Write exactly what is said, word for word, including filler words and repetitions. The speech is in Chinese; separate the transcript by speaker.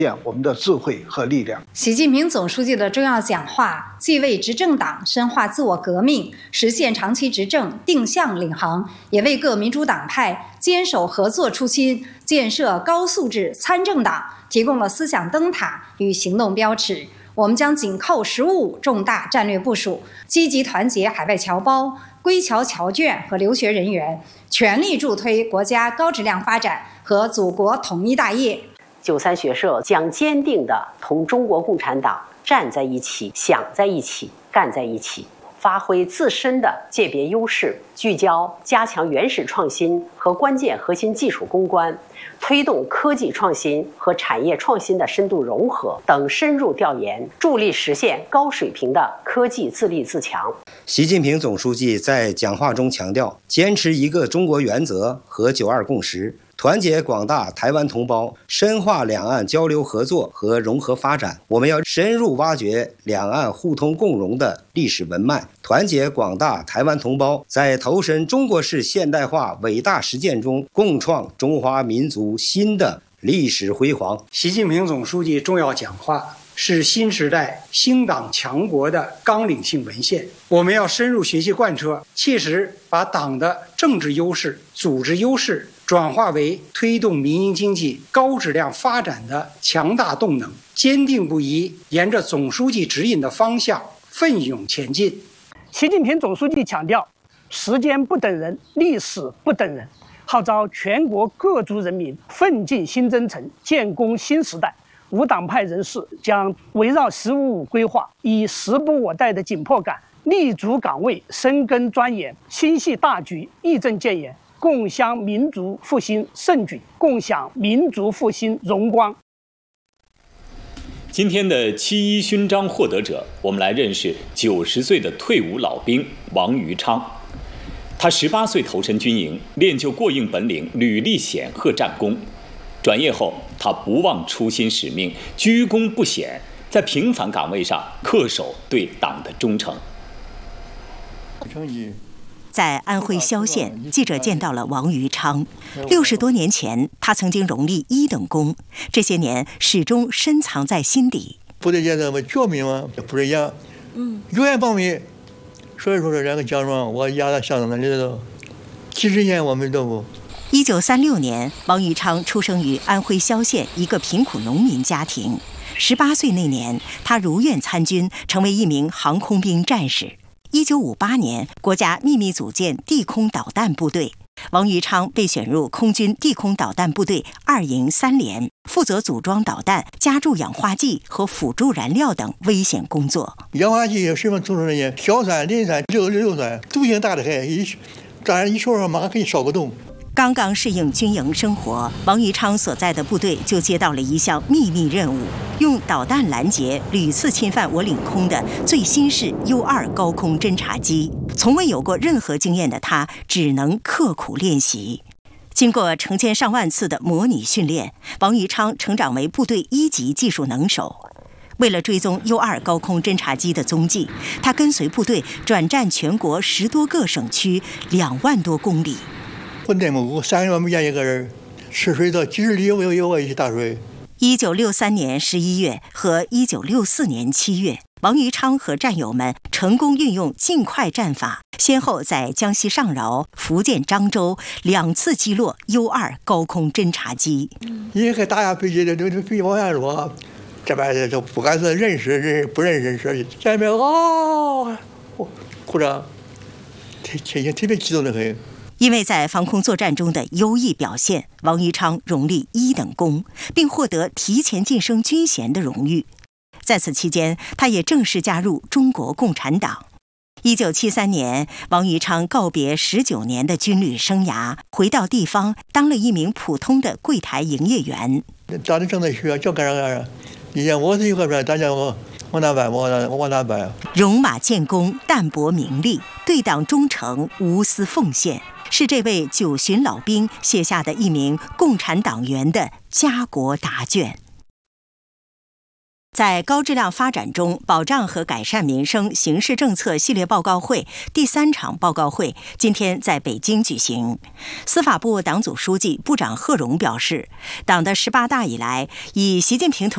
Speaker 1: 我们的智慧和力量。
Speaker 2: 习近平总书记的重要讲话，既为执政党深化自我革命、实现长期执政定向领航，也为各民主党派坚守合作初心、建设高素质参政党提供了思想灯塔与行动标尺。我们将紧扣“十五”重大战略部署，积极团结海外侨胞、归侨侨眷和留学人员，全力助推国家高质量发展和祖国统一大业。
Speaker 3: 九三学社将坚定地同中国共产党站在一起、想在一起、干在一起，发挥自身的界别优势，聚焦加强原始创新和关键核心技术攻关，推动科技创新和产业创新的深度融合等深入调研，助力实现高水平的科技自立自强。
Speaker 4: 习近平总书记在讲话中强调，坚持一个中国原则和九二共识，团结广大台湾同胞，深化两岸交流合作和融合发展。我们要深入挖掘两岸互通共荣的历史文脉，团结广大台湾同胞，在投身中国式现代化伟大实践中，共创中华民族新的历史辉煌。
Speaker 5: 习近平总书记重要讲话是新时代兴党强国的纲领性文献，我们要深入学习贯彻，切实把党的政治优势、组织优势转化为推动民营经济高质量发展的强大动能，坚定不移沿着总书记指引的方向奋勇前进。
Speaker 6: 习近平总书记强调，时间不等人，历史不等人，号召全国各族人民奋进新征程，建功新时代。无党派人士将围绕“十五五”规划，以时不我待的紧迫感，立足岗位，深耕钻研，心系大局，义正谏言，共襄民族复兴盛举，共享民族复兴荣光。
Speaker 7: 今天的七一勋章获得者，我们来认识九十岁的退伍老兵王于昌。他十八岁投身军营，练就过硬本领，屡立显赫战功。转业后，他不忘初心使命，居功不显，在平凡岗位上恪守对党的忠诚。
Speaker 8: 在安徽萧县，记者见到了王于昌。六十多年前，他曾经荣立一等功，这些年始终深藏在心底。
Speaker 9: 部队建设嘛，教民嘛，不是养，嗯，永远保密。所以说这两个奖状，我压在箱子那里头，几十年我们都不。
Speaker 8: 一九三六年，王于昌出生于安徽萧县一个贫苦农民家庭。十八岁那年，他如愿参军，成为一名航空兵战士。一九五八年，国家秘密组建地空导弹部队，王于昌被选入空军地空导弹部队二营三连，负责组装导弹、加注氧化剂和辅助燃料等危险工作。
Speaker 9: 氧化剂什么组成的？硝酸、磷酸、硫硫酸，毒性大的很，一炸上一烧上马上可以烧个洞。
Speaker 8: 刚刚适应军营生活，王于昌所在的部队就接到了一项秘密任务，用导弹拦截屡次侵犯我领空的最新式 U 二高空侦察机。从未有过任何经验的他，只能刻苦练习。经过成千上万次的模拟训练，王于昌成长为部队一级技术能手。为了追踪 U 二高空侦察机的踪迹，他跟随部队转战全国十多个省区，两万多公里。
Speaker 9: 混内蒙古三十万没见一个人，吃水到几十里有有我一起打水。
Speaker 8: 一九六三年十一月和一九六四年七月，王于昌和战友们成功运用尽快战法，先后在江西上饶、福建漳州两次击落 U 二高空侦察机。
Speaker 9: 一个打下飞机，这这飞机往下落，这边就不管是认识认不认识事，这边啊，鼓掌，特特特别激动的很。
Speaker 8: 因为在防空作战中的优异表现，王于昌荣立一等功，并获得提前晋升军衔的荣誉。在此期间，他也正式加入中国共产党。一九七三年，王于昌告别十九年的军旅生涯，回到地方当了一名普通的柜台营业员。
Speaker 9: 当时正在学，就干啥干啥。以前我是一个说，大家我往哪办，我往往哪办。
Speaker 8: 戎马建功，淡泊名利，对党忠诚，无私奉献。是这位九旬老兵写下的一名共产党员的家国答卷。在高质量发展中保障和改善民生形势政策系列报告会第三场报告会今天在北京举行。司法部党组书记、部长贺荣表示，党的十八大以来，以习近平同